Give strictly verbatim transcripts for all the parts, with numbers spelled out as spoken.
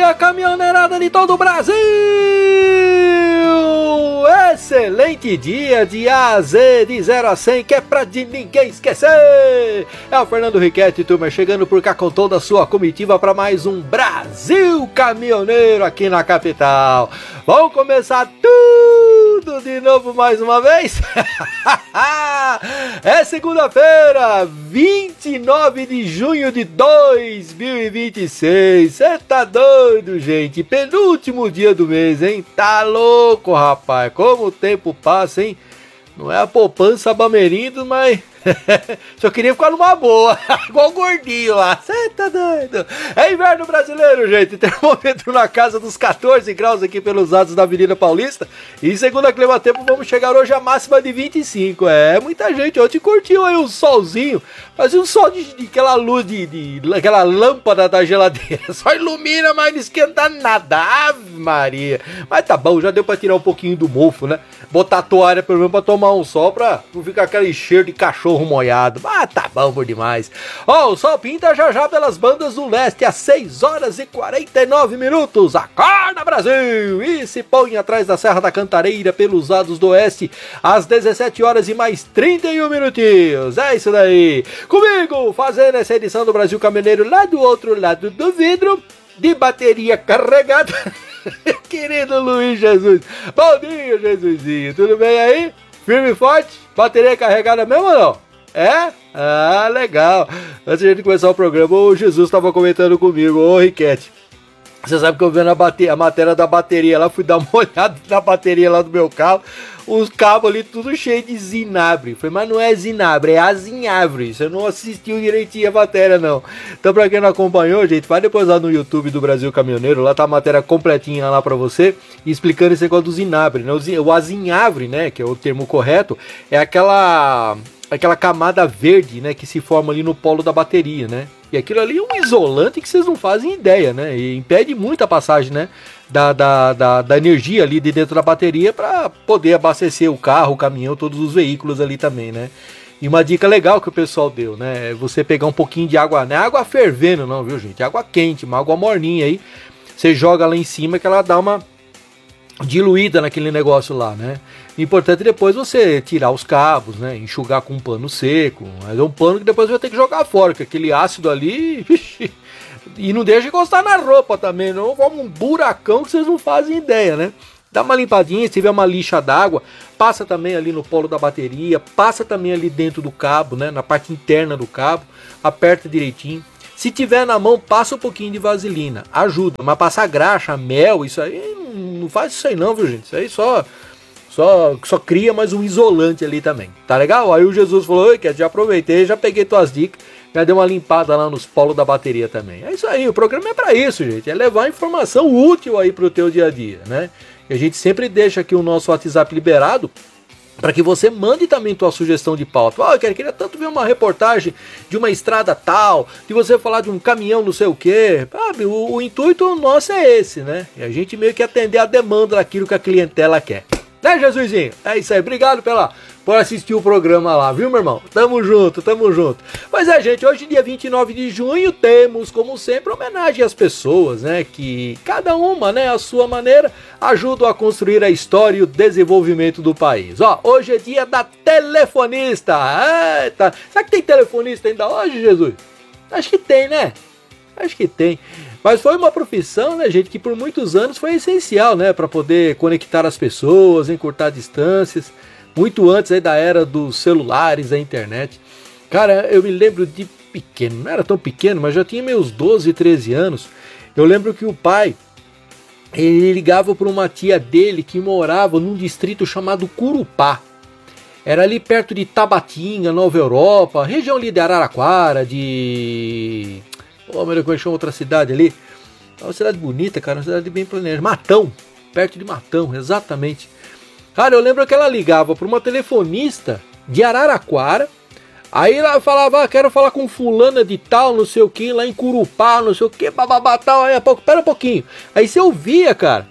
dia, caminhoneirada de todo o Brasil! Excelente dia de A a Z, de zero a cem, que é pra de ninguém esquecer! É o Fernando Riquetti, turma, chegando por cá com toda a sua comitiva para mais um Brasil Caminhoneiro aqui na capital. Vamos começar tudo de novo mais uma vez? É segunda-feira, vinte e nove de junho de dois mil e vinte e seis. Cê tá doido, gente? Penúltimo dia do mês, hein? Tá louco, rapaz. Como o tempo passa, hein? Não é a poupança Bamerindos, mas só queria ficar numa boa, igual o gordinho lá. Cê tá doido? É inverno brasileiro, gente. Termômetro na casa dos quatorze graus aqui pelos lados da Avenida Paulista. E segundo a Climatempo, vamos chegar hoje a máxima de vinte e cinco. É, muita gente ontem curtiu aí o solzinho. Fazia um sol de, de aquela luz, de, de aquela lâmpada da geladeira. Só ilumina, mas não esquenta nada. Ave Maria. Mas tá bom, já deu pra tirar um pouquinho do mofo, né? Botar a toalha pelo menos pra tomar um sol, pra não ficar aquele cheiro de cachorro molhado. Ah, tá bom por demais. Ó, oh, o sol pinta já já pelas bandas do leste às seis horas e quarenta e nove minutos. Acorda, Brasil! E se põe atrás da Serra da Cantareira pelos lados do oeste às dezessete horas e mais trinta e um minutinhos. É isso daí. Comigo, fazendo essa edição do Brasil Caminhoneiro lá do outro lado do vidro, de bateria carregada. Querido Luiz Jesus. Bom dia, Jesusinho. Tudo bem aí? Firme e forte? Bateria carregada mesmo ou não? É? Ah, legal. Antes de a gente começar o programa, o Jesus estava comentando comigo. Ô, Riquetti, você sabe que eu vendo a, bate- a matéria da bateria lá, fui dar uma olhada na bateria lá do meu carro, os cabos ali tudo cheio de zinabre. Falei, mas não é zinabre, é azinhavre. Você não assistiu direitinho a matéria, não. Então, pra quem não acompanhou, gente, vai depois lá no YouTube do Brasil Caminhoneiro, lá tá a matéria completinha lá pra você, explicando esse negócio do zinabre, né? O azinhavre, né, que é o termo correto, é aquela... aquela camada verde, né, que se forma ali no polo da bateria, né? E aquilo ali é um isolante que vocês não fazem ideia, né? E impede muito a passagem, né, da, da, da, da energia ali de dentro da bateria para poder abastecer o carro, o caminhão, todos os veículos ali também, né? E uma dica legal que o pessoal deu, né, é você pegar um pouquinho de água, não é água fervendo não, viu, gente? É água quente, uma água morninha aí, você joga lá em cima que ela dá uma diluída naquele negócio lá, né? O importante é depois você tirar os cabos, né? Enxugar com um pano seco. Mas é um pano que depois vai ter que jogar fora, porque aquele ácido ali... E não deixa encostar na roupa também, não. Forma um buracão que vocês não fazem ideia, né? Dá uma limpadinha, se tiver uma lixa d'água, passa também ali no polo da bateria, passa também ali dentro do cabo, né? Na parte interna do cabo, aperta direitinho. Se tiver na mão, passa um pouquinho de vaselina, ajuda. Mas passar graxa, mel, isso aí, não faz isso aí não, viu, gente? Isso aí só, só, só cria mais um isolante ali também, tá legal? Aí o Jesus falou, oi, já aproveitei, já peguei tuas dicas, já dei uma limpada lá nos polos da bateria também. É isso aí, o programa é pra isso, gente, é levar informação útil aí pro teu dia a dia, né? E a gente sempre deixa aqui o nosso WhatsApp liberado, para que você mande também tua sugestão de pauta. Oh, eu queria tanto ver uma reportagem de uma estrada tal, de você falar de um caminhão não sei o quê. Sabe, o, o intuito nosso é esse, né? E a gente meio que atender a demanda daquilo que a clientela quer. Né, Jesusinho? É isso aí. Obrigado pela, por assistir o programa lá, viu, meu irmão? Tamo junto, tamo junto. Pois é, gente, hoje, dia vinte e nove de junho, temos, como sempre, homenagem às pessoas, né? Que cada uma, né, à sua maneira, ajudam a construir a história e o desenvolvimento do país. Ó, hoje é dia da telefonista. Eita, será que tem telefonista ainda hoje, Jesus? Acho que tem, né? Acho que tem. Mas foi uma profissão, né, gente, que por muitos anos foi essencial, né, para poder conectar as pessoas, encurtar distâncias, muito antes aí da era dos celulares, da internet. Cara, eu me lembro de pequeno, não era tão pequeno, mas já tinha meus doze, treze anos. Eu lembro que o pai, ele ligava para uma tia dele que morava num distrito chamado Curupá. Era ali perto de Tabatinga, Nova Europa, região ali de Araraquara, de... Ô, oh, meu Deus, como é que chama outra cidade ali? É uma cidade bonita, cara, uma cidade bem planejada. Matão, perto de Matão, exatamente. Cara, eu lembro que ela ligava para uma telefonista de Araraquara. Aí ela falava, ah, quero falar com fulana de tal, não sei o que, lá em Curupá, não sei o que, bababá, tal. Aí a pouco, pera um pouquinho. Aí você ouvia, cara.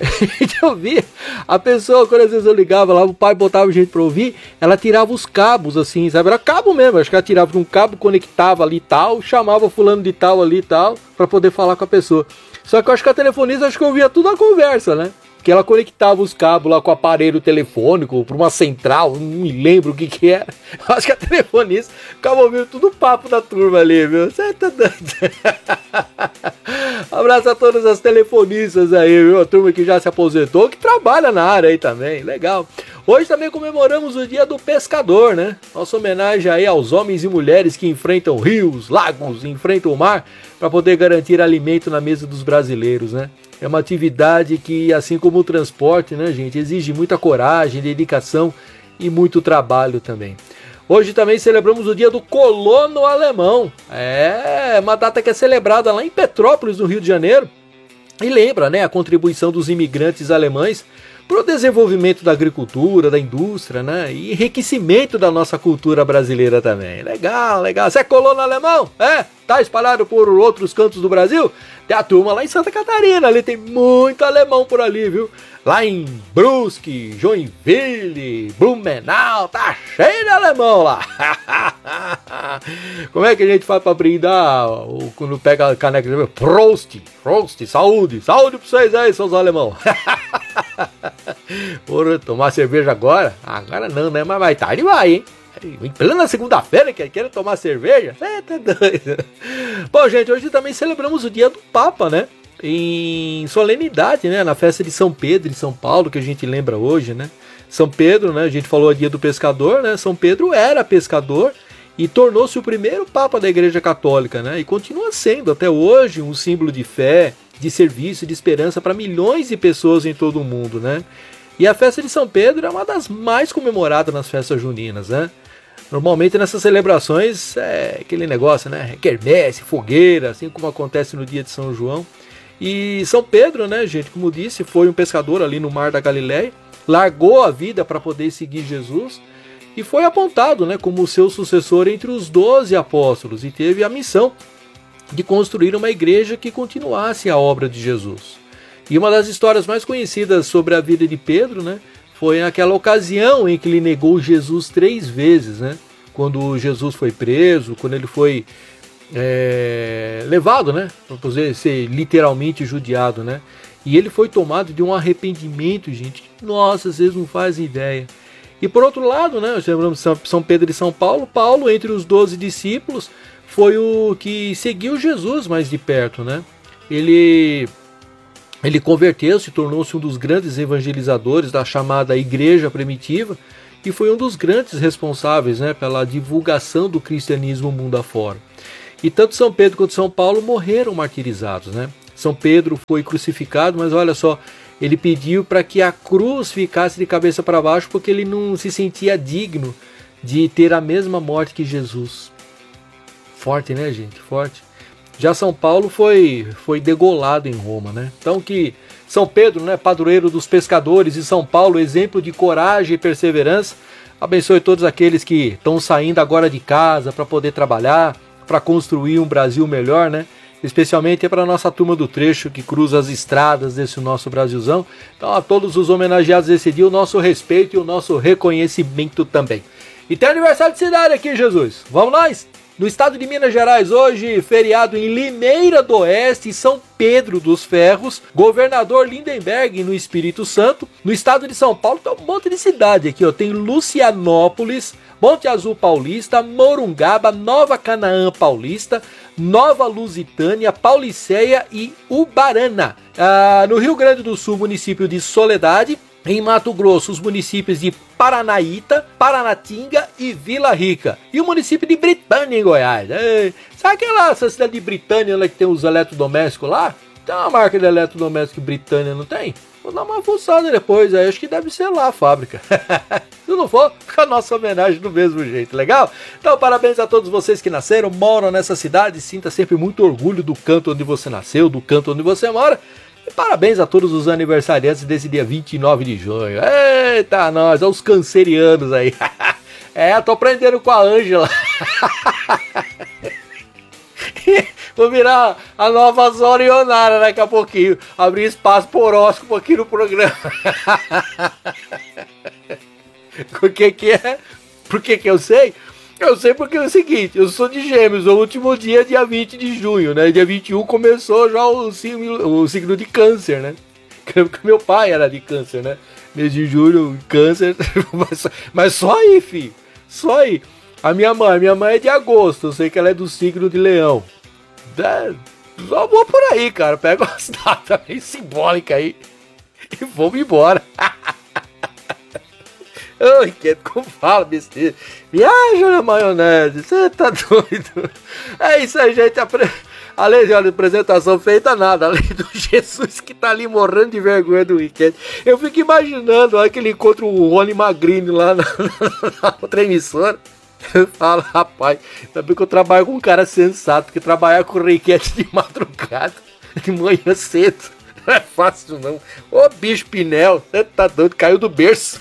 Eu via a pessoa, quando às vezes eu ligava lá, o pai botava gente pra ouvir, ela tirava os cabos assim, sabe? Era cabo mesmo, acho que ela tirava de um cabo, conectava ali e tal, chamava fulano de tal ali e tal, pra poder falar com a pessoa. Só que eu acho que a telefonista, acho que ouvia tudo a conversa, né? Que ela conectava os cabos lá com o aparelho telefônico para uma central, não me lembro o que que era. Eu acho que a telefonista ficava ouvindo tudo o papo da turma ali, viu? Você tá dando. Abraço a todas as telefonistas aí, viu? A turma que já se aposentou, que trabalha na área aí também, legal. Hoje também comemoramos o Dia do Pescador, né? Nossa homenagem aí aos homens e mulheres que enfrentam rios, lagos, enfrentam o mar para poder garantir alimento na mesa dos brasileiros, né? É uma atividade que, assim como o transporte, né, gente, exige muita coragem, dedicação e muito trabalho também. Hoje também celebramos o Dia do Colono Alemão. É uma data que é celebrada lá em Petrópolis, no Rio de Janeiro. E lembra, né, a contribuição dos imigrantes alemães para o desenvolvimento da agricultura, da indústria, né, e enriquecimento da nossa cultura brasileira também. Legal, legal. Você é colono alemão? É? Tá espalhado por outros cantos do Brasil? Tem a turma lá em Santa Catarina, ali tem muito alemão por ali, viu? Lá em Brusque, Joinville, Blumenau, tá cheio de alemão lá. Como é que a gente faz pra brindar o, quando pega a caneca de Prost, Prost, saúde, saúde pra vocês aí, seus alemão. Por tomar cerveja agora? Agora não, né? Mas vai tarde vai, hein? Em plena segunda-feira que querem tomar cerveja? Você tá doido. Bom, gente, hoje também celebramos o Dia do Papa, né? Em solenidade, né? Na festa de São Pedro em São Paulo, que a gente lembra hoje, né? São Pedro, né? A gente falou o Dia do Pescador, né? São Pedro era pescador e tornou-se o primeiro Papa da Igreja Católica, né? E continua sendo até hoje um símbolo de fé, de serviço e de esperança para milhões de pessoas em todo o mundo, né? E a festa de São Pedro é uma das mais comemoradas nas festas juninas, né? Normalmente nessas celebrações é aquele negócio, né? Quermesse, fogueira, assim como acontece no dia de São João. E São Pedro, né, gente, como disse, foi um pescador ali no Mar da Galileia, largou a vida para poder seguir Jesus e foi apontado, né, como seu sucessor entre os doze apóstolos e teve a missão de construir uma igreja que continuasse a obra de Jesus. E uma das histórias mais conhecidas sobre a vida de Pedro, né, foi naquela ocasião em que ele negou Jesus três vezes, né, quando Jesus foi preso, quando ele foi é, levado, né, para poder ser literalmente judiado, né, e ele foi tomado de um arrependimento, gente, nossa, vocês não fazem ideia. E por outro lado, né, nós lembramos São Pedro e São Paulo, Paulo, entre os doze discípulos, foi o que seguiu Jesus mais de perto, né, ele... Ele converteu-se, tornou-se um dos grandes evangelizadores da chamada Igreja Primitiva e foi um dos grandes responsáveis, né, pela divulgação do cristianismo mundo afora. E tanto São Pedro quanto São Paulo morreram martirizados, né? São Pedro foi crucificado, mas olha só, ele pediu para que a cruz ficasse de cabeça para baixo porque ele não se sentia digno de ter a mesma morte que Jesus. Forte, né, gente? Forte. Já São Paulo foi, foi degolado em Roma, né? Então que São Pedro, né, padroeiro dos pescadores, e São Paulo, exemplo de coragem e perseverança, abençoe todos aqueles que estão saindo agora de casa para poder trabalhar, para construir um Brasil melhor, né? Especialmente para a nossa turma do trecho que cruza as estradas desse nosso Brasilzão. Então a todos os homenageados desse dia, o nosso respeito e o nosso reconhecimento também. E tem aniversário de cidade aqui, Jesus. Vamos nós? No estado de Minas Gerais, hoje, feriado em Limeira do Oeste e São Pedro dos Ferros, governador Lindenberg no Espírito Santo. No estado de São Paulo, tem um monte de cidade aqui, ó. Tem Lucianópolis, Monte Azul Paulista, Morungaba, Nova Canaã Paulista, Nova Lusitânia, Pauliceia e Ubarana. Ah, no Rio Grande do Sul, município de Soledade. Em Mato Grosso, os municípios de Paranaíta, Paranatinga e Vila Rica. E o município de Britânia, em Goiás. Ei, sabe aquela essa cidade de Britânia lá que tem os eletrodomésticos lá? Tem uma marca de eletrodoméstico que Britânia não tem? Vou dar uma fuçada depois, aí acho que deve ser lá a fábrica. Se não for, fica a nossa homenagem do mesmo jeito, legal? Então, parabéns a todos vocês que nasceram, moram nessa cidade. Sinta sempre muito orgulho do canto onde você nasceu, do canto onde você mora. E parabéns a todos os aniversariantes desse dia vinte e nove de junho. Eita, nós, olha os cancerianos aí. É, tô aprendendo com a Ângela. Vou virar a nova Zora Ionara daqui a pouquinho. Abrir espaço por horóscopo aqui no programa. O que que é? Por que que eu sei? Eu sei porque é o seguinte, eu sou de Gêmeos, o último dia é dia vinte de junho, né? Dia vinte e um começou já o signo, o signo de Câncer, né? Porque meu pai era de Câncer, né? Mês de julho, Câncer, mas, mas só aí, filho, só aí. A minha mãe, minha mãe é de Agosto, eu sei que ela é do signo de Leão. É, só vou por aí, cara, pega umas datas bem simbólicas aí e vamos embora. Ai, que como fala besteira. Viaja na maionese, você tá doido? É isso aí, gente. Apre... Além de apresentação feita, nada. Além do Jesus que tá ali morrendo de vergonha do weekend. Eu fico imaginando, olha que ele encontra o Rony Magrini lá na, na outra emissora. Eu falo, rapaz, sabe que eu trabalho com um cara sensato, porque trabalhar com requete de madrugada, de manhã cedo, não é fácil não. Ô bicho Pinel, você tá doido, caiu do berço.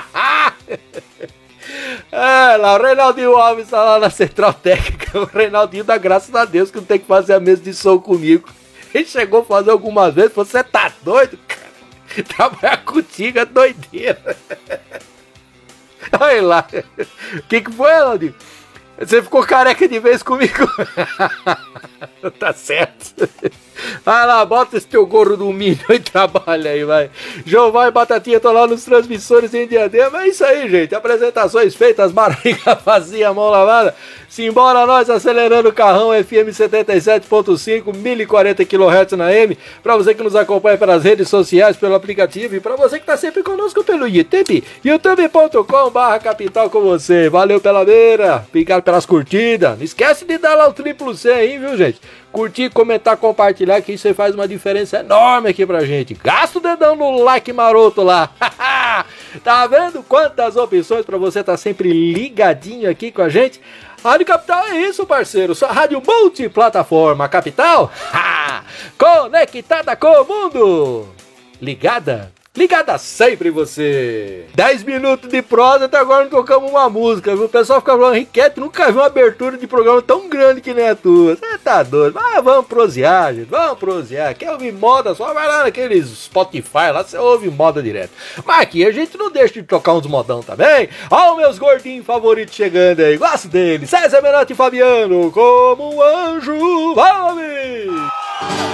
É, lá, o Reinaldinho Alves tá lá na Central Técnica. O Reinaldinho dá graças a Deus que não tem que fazer a mesa de som comigo. Ele chegou a fazer algumas vezes, você tá doido, cara? Trabalhar contigo é doideira. Olha lá. O que que foi, Reinaldinho? Você ficou careca de vez comigo? Tá certo. Vai lá, bota esse teu gorro do milho e trabalha aí, vai. João e Batatinha estão lá nos transmissores em Diadema. É isso aí, gente. Apresentações feitas, barriga vazia, mão lavada. Simbora nós acelerando o carrão F M setenta e sete ponto cinco, mil e quarenta quilohertz na M. Pra você que nos acompanha pelas redes sociais, pelo aplicativo. E pra você que tá sempre conosco pelo YouTube, youtube ponto com barra capital com você. Valeu pela beira. Obrigado pelas curtidas. Não esquece de dar lá o triplo C aí, viu, gente? Curtir, comentar, compartilhar, que isso aí faz uma diferença enorme aqui pra gente. Gasta o dedão no like maroto lá. Tá vendo quantas opções pra você tá sempre ligadinho aqui com a gente? Rádio Capital é isso, parceiro. Sua rádio multiplataforma. Capital, conectada com o mundo. Ligada? Ligada sempre você. dez minutos de prosa, até agora não tocamos uma música, viu? O pessoal fica falando, Riquete, nunca vi uma abertura de programa tão grande que nem a tua. Você tá doido? Mas vamos prosear, gente. Vamos prosear. Quer ouvir moda? Só vai lá naqueles Spotify, lá você ouve moda direto. Mas aqui a gente não deixa de tocar uns modão também. Ó os meus gordinhos favoritos chegando aí. Gosto deles. César Menotti e Fabiano, como um anjo. Vamos!